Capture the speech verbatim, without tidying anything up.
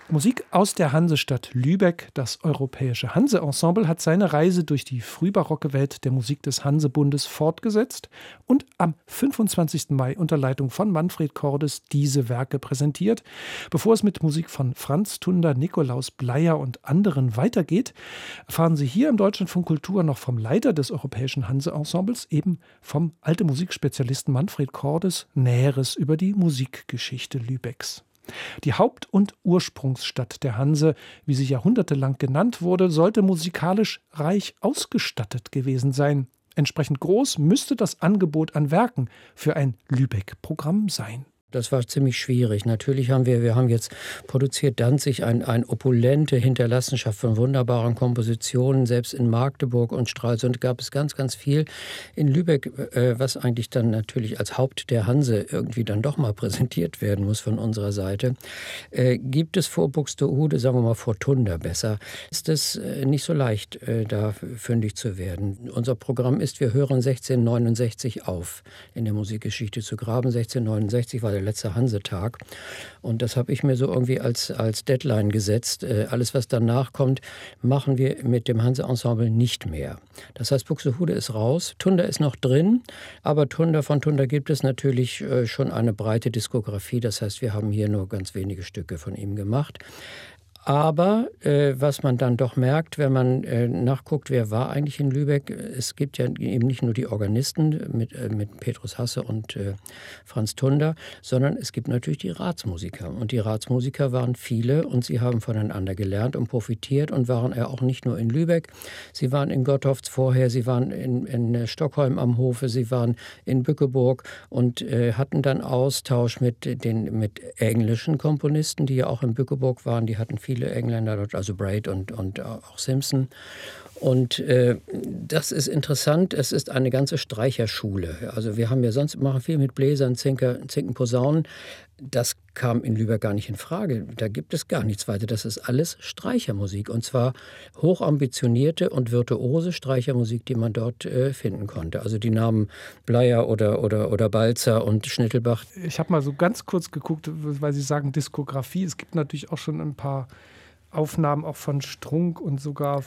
Musik aus der Hansestadt Lübeck. Das Europäische Hanse-Ensemble hat seine Reise durch die frühbarocke Welt der Musik des Hansebundes fortgesetzt und am fünfundzwanzigsten Mai unter Leitung von Manfred Cordes diese Werke präsentiert. Bevor es mit Musik von Franz Tunder, Nikolaus Bleier und anderen weitergeht, erfahren Sie hier im Deutschlandfunk Kultur noch vom Leiter des Europäischen Hanse-Ensembles, eben vom Alte Musikspezialisten Manfred Cordes, Näheres über die Musikgeschichte Lübecks. Die Haupt- und Ursprungsstadt der Hanse, wie sie jahrhundertelang genannt wurde, sollte musikalisch reich ausgestattet gewesen sein. Entsprechend groß müsste das Angebot an Werken für ein Lübeck-Programm sein. Das war ziemlich schwierig. Natürlich haben wir, wir haben jetzt produziert Danzig ein, ein opulente Hinterlassenschaft von wunderbaren Kompositionen. Selbst in Magdeburg und Stralsund gab es ganz, ganz viel. In Lübeck, äh, was eigentlich dann natürlich als Haupt der Hanse irgendwie dann doch mal präsentiert werden muss von unserer Seite, äh, gibt es vor Buxtehude, sagen wir mal vor Tunder besser, ist es äh, nicht so leicht, äh, da fündig zu werden. Unser Programm ist, wir hören sechzehnhundertneunundsechzig auf, in der Musikgeschichte zu graben. sechzehnhundertneunundsechzig war der letzte Hansetag. Und das habe ich mir so irgendwie als, als Deadline gesetzt. Äh, alles, was danach kommt, machen wir mit dem Hanse-Ensemble nicht mehr. Das heißt, Buxtehude ist raus, Tunder ist noch drin, aber Tunder, von Tunder gibt es natürlich äh, schon eine breite Diskografie. Das heißt, wir haben hier nur ganz wenige Stücke von ihm gemacht. Aber äh, was man dann doch merkt, wenn man äh, nachguckt, wer war eigentlich in Lübeck, es gibt ja eben nicht nur die Organisten mit, äh, mit Petrus Hasse und äh, Franz Tunder, sondern es gibt natürlich die Ratsmusiker. Und die Ratsmusiker waren viele und sie haben voneinander gelernt und profitiert und waren ja auch nicht nur in Lübeck. Sie waren in Gottorf vorher, sie waren in, in Stockholm am Hofe, sie waren in Bückeburg und äh, hatten dann Austausch mit den mit englischen Komponisten, die ja auch in Bückeburg waren. Die hatten viele Engländer dort, also Braid und, und auch Simpson. Und äh, das ist interessant, es ist eine ganze Streicherschule. Also wir haben ja sonst machen viel mit Bläsern, Zinker, Zinken, Posaunen. Das kam in Lübeck gar nicht in Frage. Da gibt es gar nichts weiter. Das ist alles Streichermusik. Und zwar hochambitionierte und virtuose Streichermusik, die man dort äh, finden konnte. Also die Namen Bleier oder, oder, oder Balzer und Schnittelbach. Ich habe mal so ganz kurz geguckt, weil Sie sagen Diskografie. Es gibt natürlich auch schon ein paar Aufnahmen auch von Strunk und sogar